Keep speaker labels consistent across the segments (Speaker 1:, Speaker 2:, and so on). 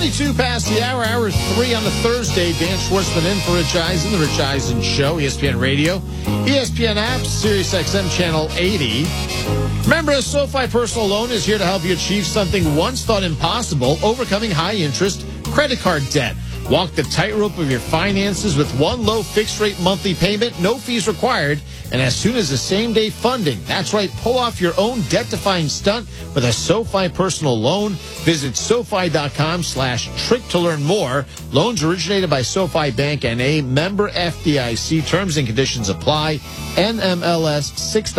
Speaker 1: 22 past the hour, hour 3 on the Thursday. Dan Schwartzman in for Rich Eisen, The Rich Eisen Show, ESPN Radio, ESPN app, Sirius XM Channel 80. Remember, a SoFi Personal Loan is here to help you achieve something once thought impossible, overcoming high-interest credit card debt. Walk the tightrope of your finances with one low fixed-rate monthly payment, no fees required, and as soon as the same-day funding. That's right, pull off your own debt-defying stunt with a SoFi Personal Loan. Visit SoFi.com/trick to learn more. Loans originated by SoFi Bank N.A., member FDIC. Terms and conditions apply. NMLS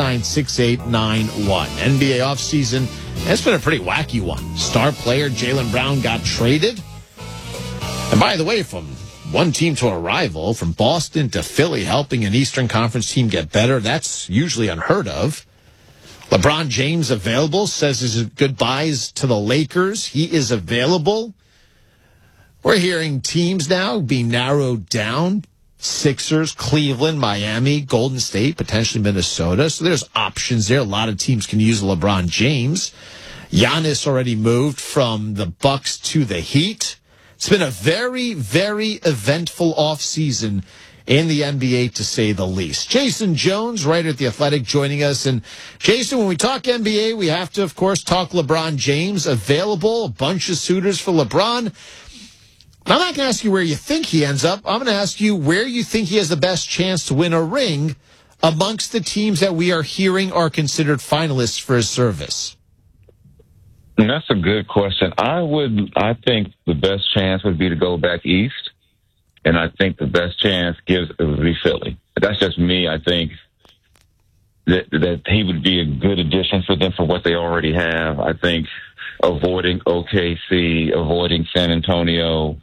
Speaker 1: 696891. NBA offseason, it's been a pretty wacky one. Star player Jaylen Brown got traded. And by the way, from one team to a rival, from Boston to Philly, helping an Eastern Conference team get better, that's usually unheard of. LeBron James available, says his goodbyes to the Lakers. He is available. We're hearing teams now being narrowed down. Sixers, Cleveland, Miami, Golden State, potentially Minnesota. So there's options there. A lot of teams can use LeBron James. Giannis already moved from the Bucks to the Heat. It's been a very, very eventful offseason in the NBA, to say the least. Jason Jones, writer at The Athletic, joining us. And Jason, when we talk NBA, we have to, of course, talk LeBron James. Available, a bunch of suitors for LeBron. I'm not going to ask you where you think he ends up. I'm going to ask you where you think he has the best chance to win a ring amongst the teams that we are hearing are considered finalists for his service.
Speaker 2: That's a good question. I think the best chance would be to go back east, and I think the best chance would be Philly. That's just me. I think that he would be a good addition for them for what they already have. I think avoiding OKC, avoiding San Antonio,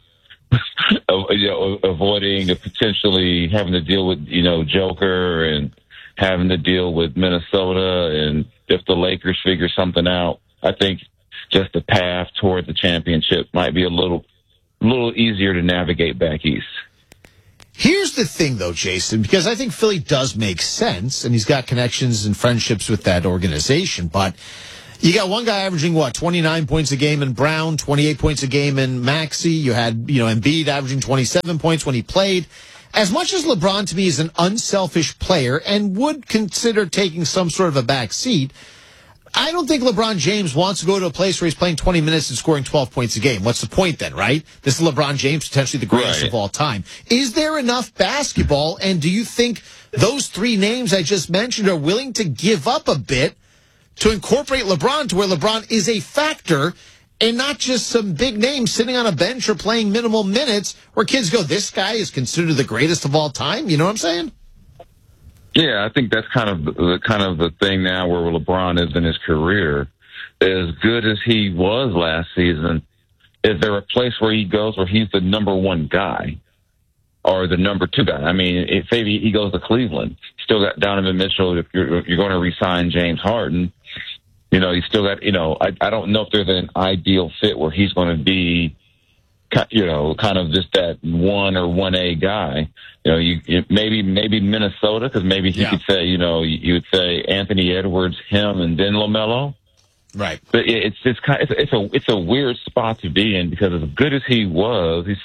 Speaker 2: avoiding potentially having to deal with, Joker and having to deal with Minnesota, and if the Lakers figure something out, I think just the path toward the championship might be a little easier to navigate back east.
Speaker 1: Here's the thing, though, Jason, because I think Philly does make sense, and he's got connections and friendships with that organization. But you got one guy averaging, 29 points a game in Brown, 28 points a game in Maxey. You had, Embiid averaging 27 points when he played. As much as LeBron, to me, is an unselfish player and would consider taking some sort of a back seat, I don't think LeBron James wants to go to a place where he's playing 20 minutes and scoring 12 points a game. What's the point then, right? This is LeBron James, potentially the greatest of all time. Is there enough basketball, and do you think those three names I just mentioned are willing to give up a bit to incorporate LeBron to where LeBron is a factor and not just some big name sitting on a bench or playing minimal minutes where kids go, this guy is considered the greatest of all time? You know what I'm saying?
Speaker 2: Yeah, I think that's kind of the thing now where LeBron is in his career. As good as he was last season, is there a place where he goes where he's the number one guy or the number two guy? I mean, if maybe he goes to Cleveland, still got Donovan Mitchell. If you're going to re-sign James Harden, you still got, I don't know if there's an ideal fit where he's going to be, kind of just that 1 or 1A guy. Maybe Minnesota, because maybe he could say, you would say Anthony Edwards, him, and then LaMelo.
Speaker 1: Right.
Speaker 2: But it's just it's a weird spot to be in, because as good as he was, he's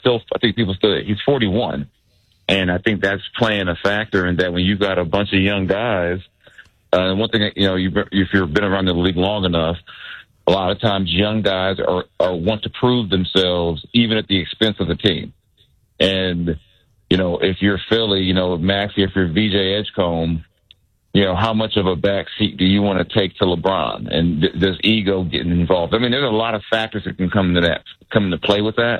Speaker 2: 41. And I think that's playing a factor in that when you've got a bunch of young guys, one thing, if you've been around the league long enough, a lot of times young guys are want to prove themselves even at the expense of the team. And, if you're Philly, Maxey, if you're VJ Edgecombe, how much of a backseat do you want to take to LeBron? And does ego get involved? I mean, there's a lot of factors that can come into play with that.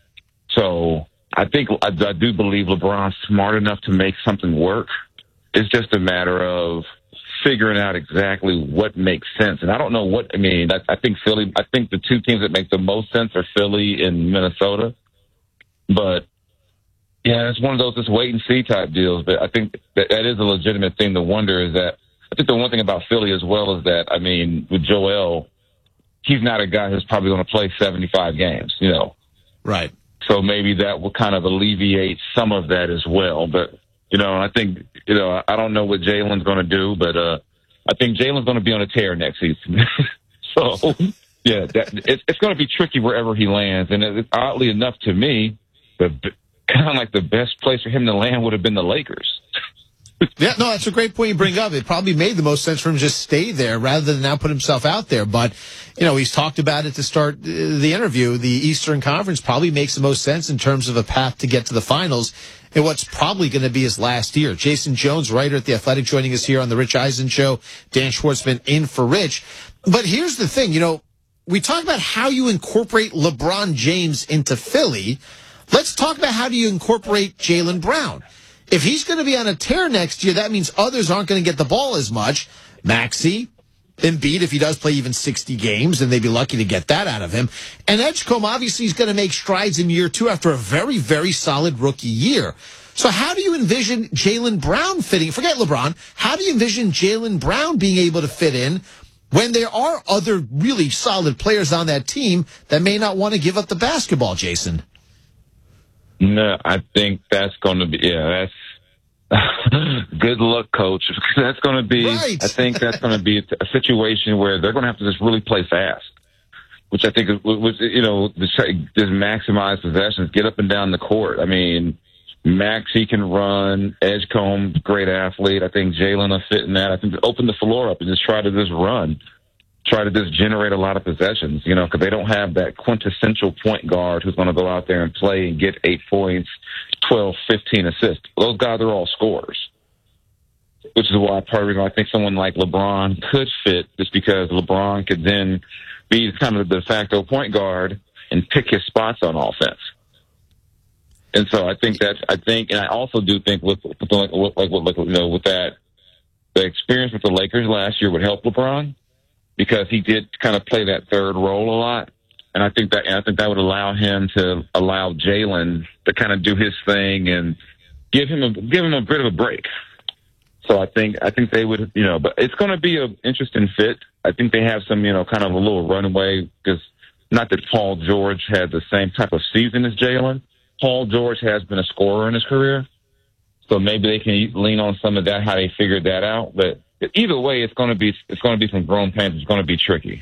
Speaker 2: So I think I do believe LeBron's smart enough to make something work. It's just a matter of figuring out exactly what makes sense. And I don't know I think the two teams that make the most sense are Philly and Minnesota. But yeah, it's one of those just wait and see type deals. But I think that is a legitimate thing to wonder. Is that I think the one thing about Philly as well is that, with Joel, he's not a guy who's probably going to play 75 games,
Speaker 1: Right.
Speaker 2: So maybe that will kind of alleviate some of that as well. But, I think, I don't know what Jaylen's going to do, but I think Jaylen's going to be on a tear next season. So Yeah, it's going to be tricky wherever he lands. And oddly enough to me, kind of like the best place for him to land would have been the Lakers.
Speaker 1: Yeah, no, that's a great point you bring up. It probably made the most sense for him to just stay there rather than now put himself out there. But, he's talked about it to start the interview. The Eastern Conference probably makes the most sense in terms of a path to get to the finals in what's probably going to be his last year. Jason Jones, writer at The Athletic, joining us here on the Rich Eisen Show. Dan Schwartzman in for Rich. But here's the thing, we talk about how you incorporate LeBron James into Philly. Let's talk about how do you incorporate Jaylen Brown. If he's going to be on a tear next year, that means others aren't going to get the ball as much. Maxey, Embiid, if he does play even 60 games, and they'd be lucky to get that out of him. And Edgecombe, obviously, is going to make strides in year 2 after a very, very solid rookie year. So how do you envision Jaylen Brown fitting? Forget LeBron. How do you envision Jaylen Brown being able to fit in when there are other really solid players on that team that may not want to give up the basketball, Jason?
Speaker 2: No, I think that's going to be, that's good luck, coach. That's going to be,
Speaker 1: right.
Speaker 2: I think that's going to be a situation where they're going to have to just really play fast, which I think was, just maximize possessions, get up and down the court. I mean, Maxey can run, Edgecombe, great athlete. I think Jaylen will fit in that. I think open the floor up and just try to just run. Try to just generate a lot of possessions, because they don't have that quintessential point guard who's going to go out there and play and get 8 points, 12, 15 assists. Those guys are all scorers, which is why I think someone like LeBron could fit, just because LeBron could then be kind of the de facto point guard and pick his spots on offense. And so I think, and I also do think with that, the experience with the Lakers last year would help LeBron, because he did kind of play that third role a lot. And I think that would allow him to allow Jaylen to kind of do his thing and give him a bit of a break. So I think they would, but it's going to be an interesting fit. I think they have some, kind of a little runaway, because not that Paul George had the same type of season as Jaylen. Paul George has been a scorer in his career. So maybe they can lean on some of that, how they figured that out. But either way, it's going to be some growing pains. It's going to be tricky.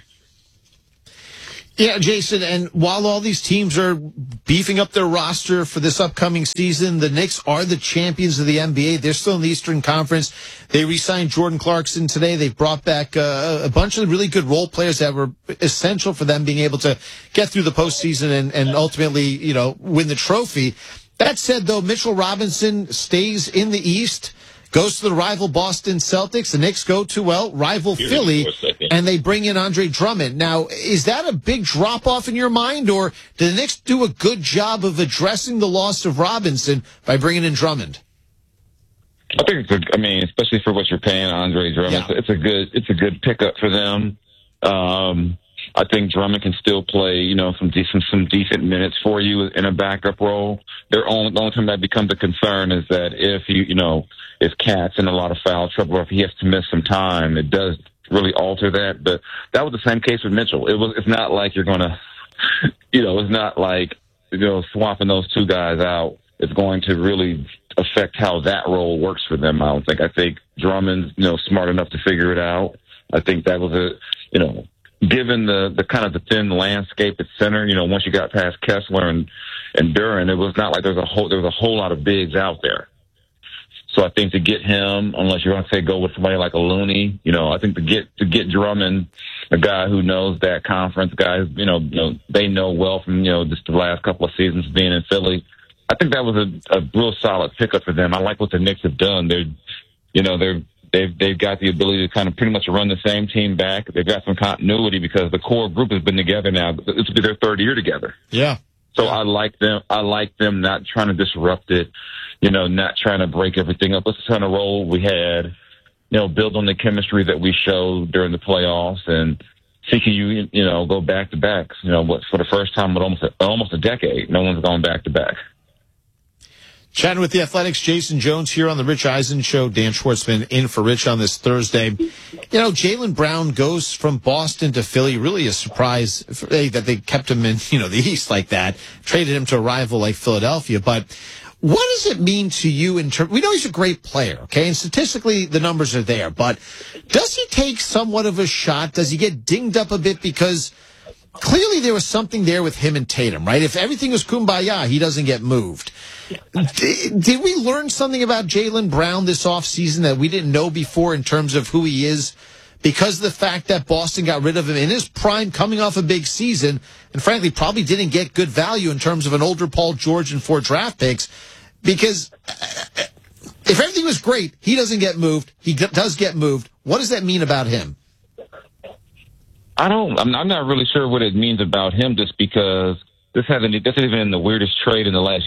Speaker 1: Yeah, Jason, and while all these teams are beefing up their roster for this upcoming season, the Knicks are the champions of the NBA. They're still in the Eastern Conference. They re-signed Jordan Clarkson today. They've brought back a bunch of really good role players that were essential for them being able to get through the postseason and ultimately, win the trophy. That said, though, Mitchell Robinson stays in the East, goes to the rival Boston Celtics. The Knicks go to, rival Philly, and they bring in Andre Drummond. Now, is that a big drop-off in your mind, or did the Knicks do a good job of addressing the loss of Robinson by bringing in Drummond?
Speaker 2: I think especially for what you're paying Andre Drummond, yeah. It's a good pickup for them. I think Drummond can still play, some decent minutes for you in a backup role. The only time that becomes a concern is that if Cat's in a lot of foul trouble, or if he has to miss some time, it does really alter that. But that was the same case with Mitchell. It's not like you're gonna, it's not like, swapping those two guys out is going to really affect how that role works for them. I don't think. I think Drummond's, smart enough to figure it out. I think that was given the kind of the thin landscape at center, once you got past Kessler and Duren, it was not like there was a whole lot of bigs out there. So I think to get him, unless you're going to say go with somebody like a Looney, I think to get Drummond, a guy who knows that conference, guys, they know well from, just the last couple of seasons being in Philly. I think that was a real solid pickup for them. I like what the Knicks have done. They've got the ability to kind of pretty much run the same team back. They've got some continuity because the core group has been together now. This will be their third year together.
Speaker 1: Yeah.
Speaker 2: So I like them not trying to disrupt it, not trying to break everything up. Let's kind of roll we had, build on the chemistry that we showed during the playoffs and see can you, go back to backs. For the first time in almost a decade, no one's gone back to back.
Speaker 1: Chatting with the Athletics, Jason Jones here on the Rich Eisen Show. Dan Schwartzman in for Rich on this Thursday. Jaylen Brown goes from Boston to Philly. Really a surprise that they kept him in, the East like that. Traded him to a rival like Philadelphia. But what does it mean to you in terms? We know he's a great player, okay? And statistically, the numbers are there. But does he take somewhat of a shot? Does he get dinged up a bit because clearly there was something there with him and Tatum, right? If everything was kumbaya, he doesn't get moved. Did we learn something about Jaylen Brown this offseason that we didn't know before in terms of who he is? Because of the fact that Boston got rid of him in his prime, coming off a big season, and frankly probably didn't get good value in terms of an older Paul George and 4 draft picks. Because if everything was great, he doesn't get moved. He does get moved. What does that mean about him?
Speaker 2: I'm not really sure what it means about him, just because this isn't even the weirdest trade in the last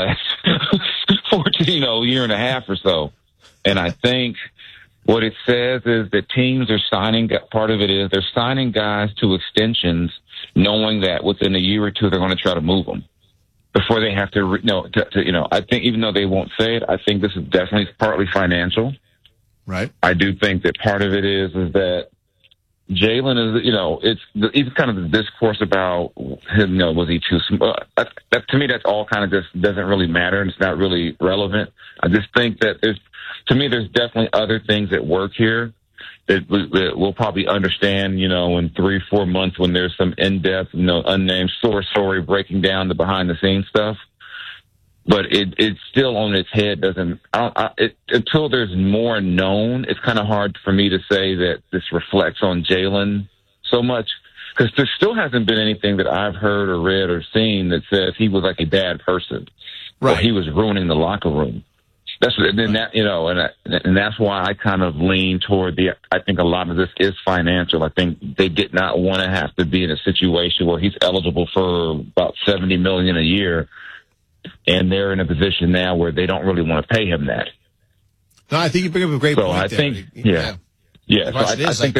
Speaker 2: 14, year and a half or so. And I think what it says is that teams are signing, part of it is they're signing guys to extensions knowing that within a year or two they're going to try to move them before they have to, I think even though they won't say it, I think this is definitely partly financial.
Speaker 1: Right.
Speaker 2: I do think that part of it is that Jaylen is, it's kind of the discourse about him, was he too small? To me, that's all kind of just doesn't really matter, and it's not really relevant. I just think that there's definitely other things at work here that we'll probably understand, in 3-4 months when there's some in-depth, unnamed source story breaking down the behind-the-scenes stuff. But it's still on its head. Until there's more known, it's kind of hard for me to say that this reflects on Jaylen so much, because there still hasn't been anything that I've heard or read or seen that says he was like a bad person,
Speaker 1: right,
Speaker 2: or he was ruining the locker room. And that's why I kind of lean toward I think a lot of this is financial. I think they did not want to have to be in a situation where he's eligible for about $70 million a year, and they're in a position now where they don't really want to pay him that.
Speaker 1: No, I think you bring up a great point.
Speaker 2: I think, yeah. So I think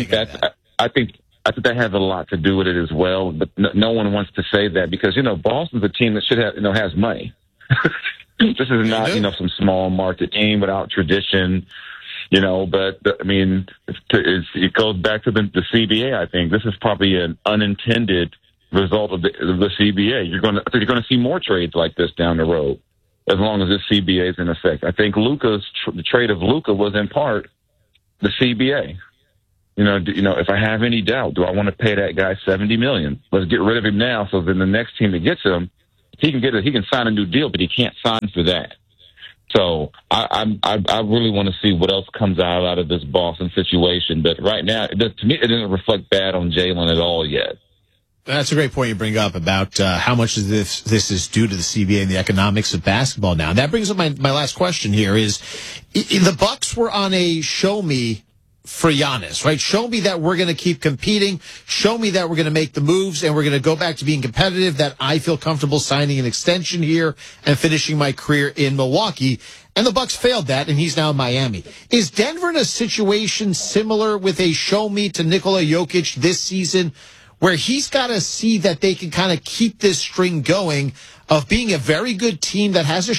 Speaker 2: that has a lot to do with it as well. But no one wants to say that because Boston's a team that should have has money. This is not some small market team without tradition. But it goes back to the CBA. I think this is probably an unintended result of the CBA. You're going to see more trades like this down the road, as long as this CBA is in effect. I think the trade of Luka was in part the CBA. If I have any doubt, do I want to pay that guy $70 million? Let's get rid of him now, so then the next team that gets him, he can sign a new deal, but he can't sign for that. So I really want to see what else comes out of this Boston situation. But right now, to me, it doesn't reflect bad on Jaylen at all yet.
Speaker 1: That's a great point you bring up about how much of this is due to the CBA and the economics of basketball now. And that brings up my last question here is the Bucks were on a show me for Giannis, right? Show me that we're going to keep competing. Show me that we're going to make the moves and we're going to go back to being competitive, that I feel comfortable signing an extension here and finishing my career in Milwaukee. And the Bucks failed that, and he's now in Miami. Is Denver in a situation similar with a show me to Nikola Jokic this season, where he's got to see that they can kind of keep this string going of being a very good team that has a